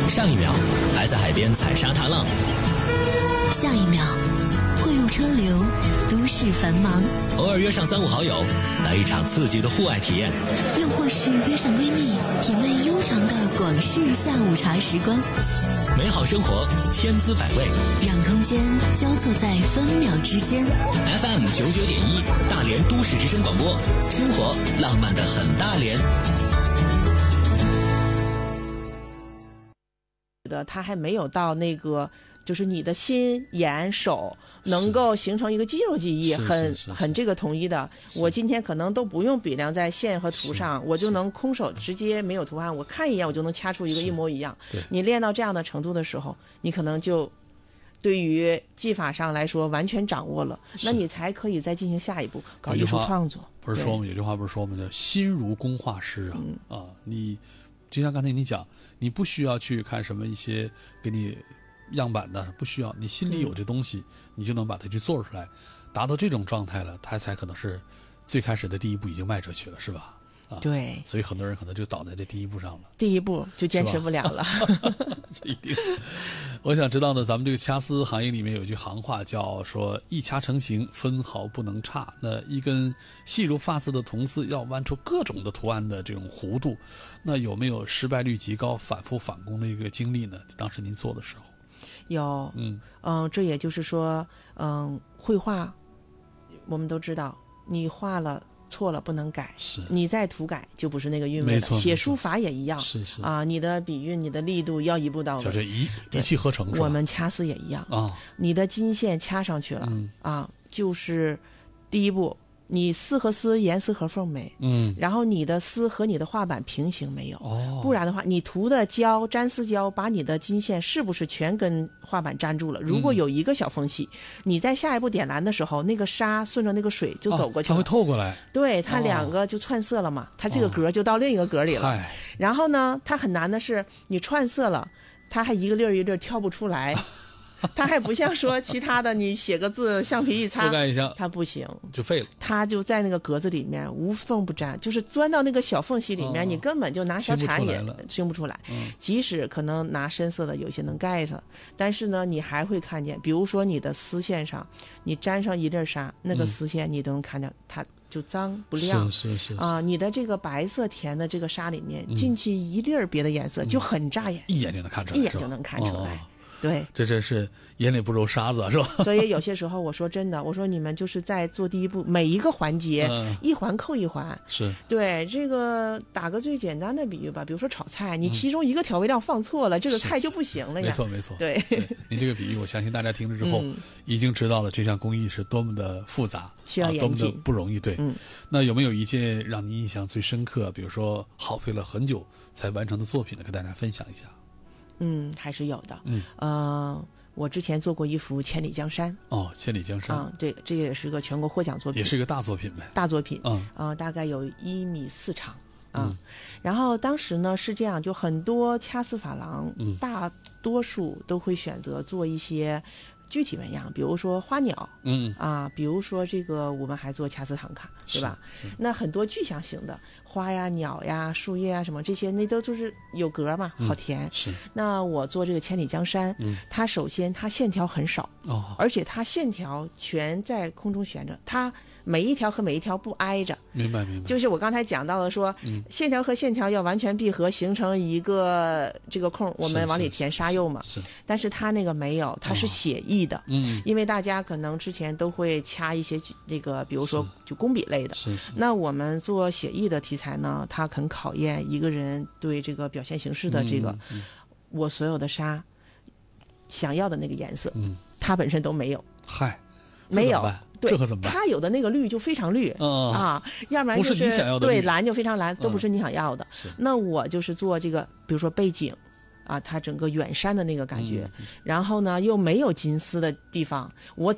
上一秒还在海边踩沙滩浪， 下一秒汇入车流，都市繁忙。 偶尔约上3、5好友，来一场刺激的户外体验， 又或是约上闺蜜，品味悠长的广式下午茶时光。 美好生活千姿百味， 让空间交错在分秒之间。 FM 99.1大连都市之声广播，生活浪漫的很大连。 它还没有到那个，就是你的心、眼、手能够形成一个肌肉记忆，很这个统一的。我今天可能都不用比量在线和图上，我就能空手直接没有图案，我看一眼我就能掐出一模一样。你练到这样的程度的时候，你可能就对于技法上来说完全掌握了，那你才可以再进行下一步搞艺术创作。 不是说我们有句话不是说我们的心如工画师啊，你就像刚才你讲，你不需要去看什么一些给你样板的，不需要，你心里有这东西，你就能把它去做出来，达到这种状态了，它才可能是最开始的第一步已经迈出去了，是吧？ 对， 所以很多人可能就倒在这第一步上了， 第一步就坚持不了了。 这一定。我想知道呢，咱们这个掐丝行业里面有句行话叫说一掐成型，分毫不能差。那一根细如发丝的铜丝要弯出各种的图案的这种弧度，那有没有失败率极高、反复返工的一个经历呢？当时您做的时候有，这也就是说，绘画我们都知道，你画了错了不能改，你再涂改就不是那个韵味了。写书法也一样，你的笔韵、你的力度要一步到位， 就这一气呵成。 我们掐丝也一样你的金线掐上去了就是第一步，你丝和丝严丝合缝没？然后你的丝和你的画板平行没有？不然的话，你涂的胶粘丝胶把你的金线是不是全跟画板粘住了？如果有一个小缝隙，你在下一步点蓝的时候，那个沙顺着那个水就走过去了， 它会透过来。 对，它两个就串色了嘛，它这个格就到另一个格里了。然后呢，它很难的是你串色了，它还一个粒儿一粒儿跳不出来。它还不像说其他的，你写个字橡皮一擦， 覆盖一下， 它不行， 就废了。 它就在那个格子里面无缝不沾，就是钻到那个小缝隙里面，你根本就拿小铲也清不出来。即使可能拿深色的有些能盖上，但是呢，你还会看见，比如说你的丝线上，你沾上一粒沙，那个丝线你都能看见它就脏不亮。 是你的这个白色填的这个沙里面进去一粒别的颜色，就很扎眼， 一眼就能看出来， 一眼就能看出来。对， 这真是眼里不揉沙子，是吧？ 所以有些时候我说真的，我说你们就是在做第一步，每一个环节一环扣一环。 是对，这个打个最简单的比喻吧，比如说炒菜，你其中一个调味料放错了，这个菜就不行了呀。 没错。 对， 您这个比喻，我相信大家听了之后已经知道了这项工艺是多么的复杂， 需要严谨， 多么的不容易。对，那有没有一件让您印象最深刻，比如说耗费了很久才完成的作品呢？跟大家分享一下。 还是有的。我之前做过一幅《千里江山》。 千里江山。 对，这也是个全国获奖作品， 也是一个大作品呗。 大作品。大概有1.4米长。然后当时呢是这样，就很多掐丝珐琅，大多数都会选择做一些具体纹样，比如说花鸟，比如说这个我们还做掐丝唐卡，对吧？那很多具象型的花呀、鸟呀、树叶啊什么这些，那都就是有格嘛，好填。那我做这个千里江山，它首先它线条很少，而且它线条全在空中悬着，它每一条和每一条不挨着。 明白。 就是我刚才讲到的说，线条和线条要完全闭合，形成一个这个空，我们往里填沙釉嘛。但是它那个没有，它是写意的。因为大家可能之前都会掐一些那个，比如说就工笔类的。那我们做写意的题材呢，它很考验一个人对这个表现形式的这个。我所有的沙想要的那个颜色，它本身都没有。没有。 这可怎么办？ 它有的那个绿就非常绿要不然就是不是你想要的对蓝就非常蓝，都不是你想要的。那我就是做这个，比如说背景它整个远山的那个感觉，然后呢又没有金丝的地方，我